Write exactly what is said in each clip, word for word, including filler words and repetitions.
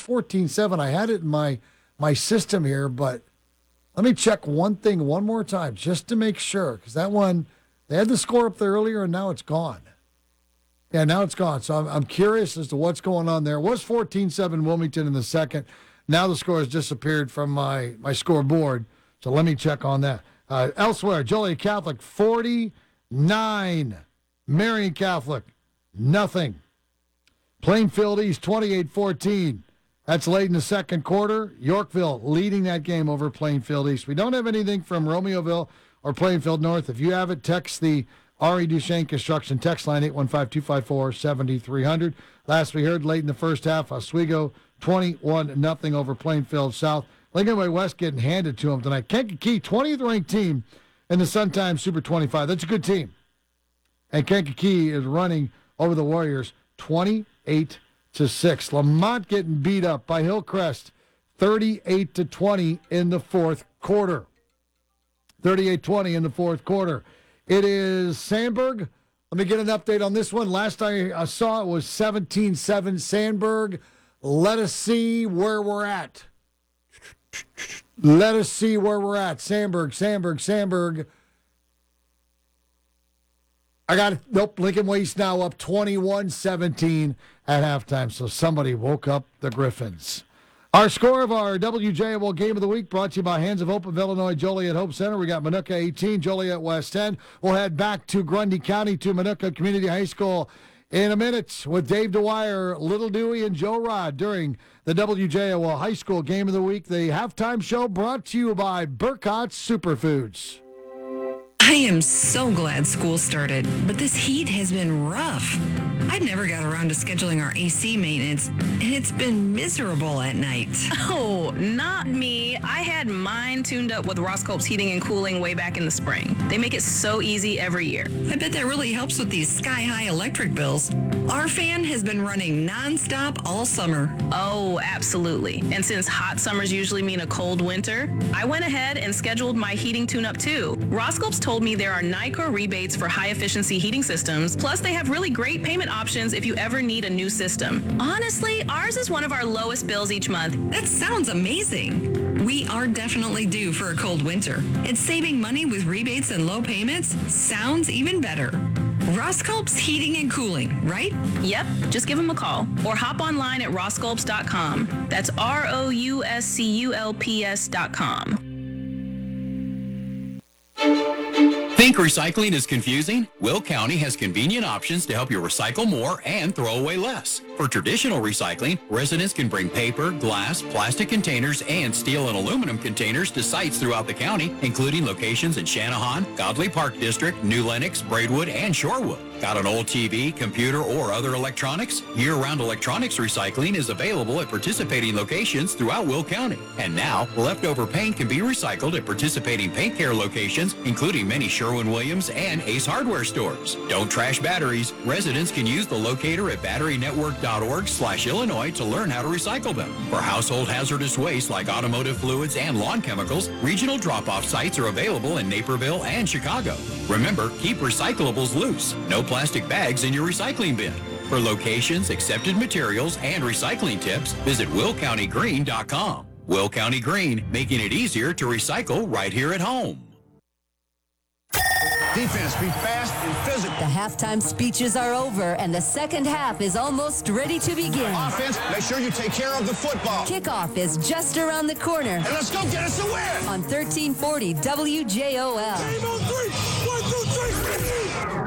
fourteen seven. I had it in my my system here, but let me check one thing one more time just to make sure, because that one, they had the score up there earlier, and now it's gone. Yeah, now it's gone. So I'm, I'm curious as to what's going on there. It was fourteen seven Wilmington in the second. Now the score has disappeared from my, my scoreboard, so let me check on that. Uh, elsewhere, Joliet Catholic, forty-nine. Marion Catholic, nothing. Plainfield East, twenty-eight fourteen. That's late in the second quarter. Yorkville leading that game over Plainfield East. We don't have anything from Romeoville or Plainfield North. If you have it, text the R E. Duchesne Construction text line, eight one five, two five four, seven three zero zero. Last we heard, late in the first half, Oswego twenty-one nothing over Plainfield South. Lincoln Way West getting handed to them tonight. Kankakee, twentieth ranked team in the Sun Times Super twenty-five. That's a good team. And Kankakee is running over the Warriors twenty-eight to six. Lamont getting beat up by Hillcrest thirty-eight to twenty in the fourth quarter. thirty-eight twenty in the fourth quarter. It is Sandburg. Let me get an update on this one. Last I saw it was seventeen seven Sandburg. Let us see where we're at. Let us see where we're at. Sandburg, Sandburg, Sandburg. I got it. Nope. Lincoln Way East now up twenty-one seventeen at halftime. So somebody woke up the Griffins. Our score of our W J O L Game of the Week brought to you by Hands of Hope of Illinois, Joliet Hope Center. We got Minooka eighteen, Joliet West ten. We'll head back to Grundy County to Minooka Community High School in a minute with Dave Dwyer, Little Dewey, and Joe Rod during the W J O L High School Game of the Week. The halftime show brought to you by Burkott's Superfoods. I am so glad school started, but this heat has been rough. I never got around to scheduling our A C maintenance, and it's been miserable at night. Oh, not me. I had mine tuned up with Roscope's Heating and Cooling way back in the spring. They make it so easy every year. I bet that really helps with these sky-high electric bills. Our fan has been running nonstop all summer. Oh, absolutely. And since hot summers usually mean a cold winter, I went ahead and scheduled my heating tune-up too. Roscope's told me there are NICRA rebates for high-efficiency heating systems, plus they have really great payment options if you ever need a new system. Honestly, ours is one of our lowest bills each month. That sounds amazing. We are definitely due for a cold winter, and saving money with rebates and low payments sounds even better. Rosculp's Heating and Cooling, right? Yep, just give them a call or hop online at rosculps dot com. That's R O U S C U L P S dot com. Think recycling is confusing? Will County has convenient options to help you recycle more and throw away less. For traditional recycling, residents can bring paper, glass, plastic containers, and steel and aluminum containers to sites throughout the county, including locations in Channahon, Godley Park District, New Lenox, Braidwood, and Shorewood. Got an old T V, computer, or other electronics? Year-round electronics recycling is available at participating locations throughout Will County. And now, leftover paint can be recycled at participating paint care locations, including many Sherwin-Williams and Ace Hardware stores. Don't trash batteries. Residents can use the locator at battery network dot org slash Illinois to learn how to recycle them. For household hazardous waste like automotive fluids and lawn chemicals, regional drop-off sites are available in Naperville and Chicago. Remember, keep recyclables loose. No plastic bags in your recycling bin. For locations, accepted materials, and recycling tips, visit will county green dot com. Will County Green, making it easier to recycle right here at home. Defense, be fast and physical. The halftime speeches are over, and the second half is almost ready to begin. Offense, make sure you take care of the football. Kickoff is just around the corner. And let's go get us a win! On thirteen forty W J O L. Game on three! One, two, three!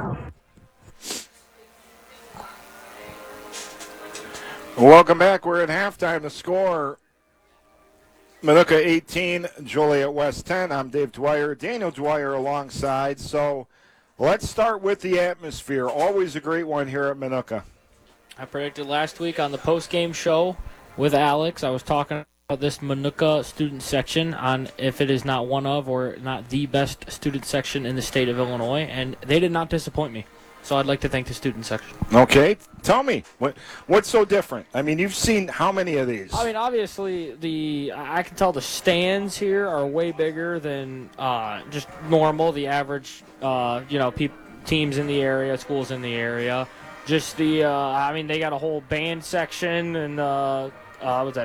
Welcome back. We're at halftime. The score, Minooka eighteen, Joliet West ten. I'm Dave Dwyer, Daniel Dwyer alongside. So let's start with the atmosphere. Always a great one here at Minooka. I predicted last week on the post-game show with Alex, I was talking about this Minooka student section on if it is not one of or not the best student section in the state of Illinois, and they did not disappoint me. So I'd like to thank the student section. Okay. Tell me, what what's so different? I mean, you've seen how many of these? I mean, obviously, the I can tell the stands here are way bigger than uh, just normal, the average, uh, you know, peop- teams in the area, schools in the area. Just the, uh, I mean, they got a whole band section and, uh, uh, what's that,